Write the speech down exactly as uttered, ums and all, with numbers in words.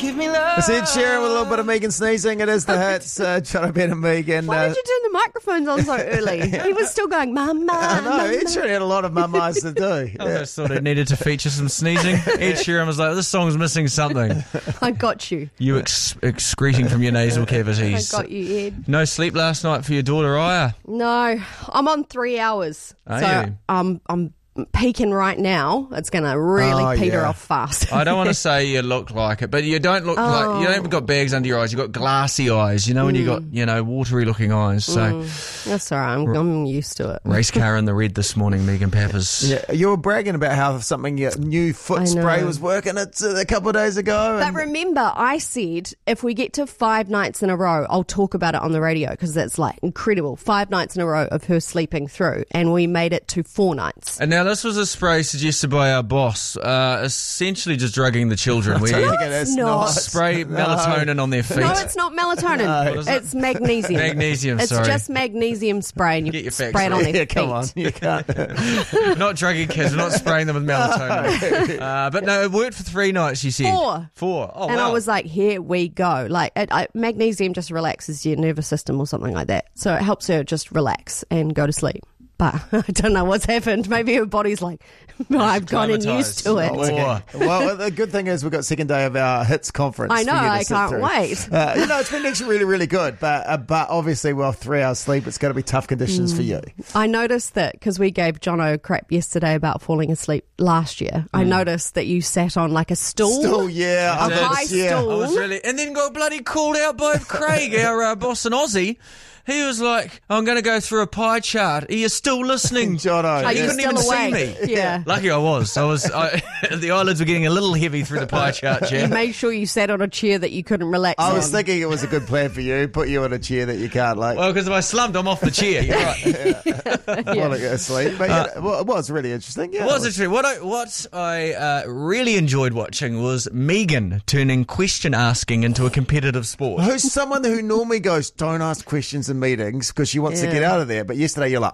Give me love. It's Ed Sheeran with a little bit of Megan sneezing. It is the hits. Uh, Jono, Ben and Megan. Why uh, did you turn the microphones on so early? He was still going, mama. I know, Ed Sheeran had a lot of mum eyes to do. I just thought it needed to feature some sneezing. Ed Sheeran was like, this song's missing something. I got you. You ex- excreting from your nasal cavities. I got you, Ed. No sleep last night for your daughter, Aya? No, I'm on three hours. Are so you? Um, I'm peaking right now. It's going to really Oh, peter yeah. off fast. I don't want to say you look like it, but you don't look like, you haven't got bags under your eyes. You've got glassy eyes, you know, and you've got, you know, watery looking eyes. So, That's all right. I'm, I'm used to it. race car in the red this morning, Megan Peppers. Yeah, you were bragging about how something, your new foot I spray know. was working it a couple of days ago. But and- remember, I said if we get to five nights in a row, I'll talk about it on the radio because it's like incredible. Five nights in a row of her sleeping through, and we made it to four nights. And now this was a spray suggested by our boss, uh, essentially just drugging the children. We I think it is not. not. spray No. melatonin on their feet. No, it's not melatonin. No. What is it? It's magnesium. Magnesium, It's sorry. just magnesium spray, and you Get your facts spray it on right. their Yeah, come on. feet. You can't. Not drugging kids, we're not spraying them with melatonin. uh, but no, it worked for three nights, you said. Four. Four. Oh, And wow. I was like, here we go. Like, it, I, magnesium just relaxes your nervous system or something like that. So it helps her just relax and go to sleep. But I don't know what's happened. Maybe her body's like, I've gotten used to it. Four. Well, the good thing is we've got second day of our hits conference. I know, for you to I sit can't through. wait. Uh, you know, it's been actually really, really good. But uh, but obviously, well, three hours sleep, it's going to be tough conditions for you. I noticed that because we gave Jono crap yesterday about falling asleep last year. I noticed that you sat on like a stool. Still, yeah. A I did, high yeah. stool. I was really, and then got bloody called out by Craig, our uh, boss in Aussie. He was like, I'm going to go through a pie chart. Are you still listening? Jono. Are You you couldn't still even see awake? me. Yeah. Lucky I was. I was. I, the eyelids were getting a little heavy through the pie chart, You Jen. made sure you sat on a chair that you couldn't relax I on. was thinking it was a good plan for you. Put you in a chair that you can't, like, Well, because if I slumped, I'm off the chair. You're right. fall asleep. But yeah, well, it was really interesting. Yeah, What was it true? What I, what I uh, really enjoyed watching was Megan turning question asking into a competitive sport. Who's someone who normally goes, don't ask questions in meetings because she wants to Yeah. get out of there. But yesterday you're like,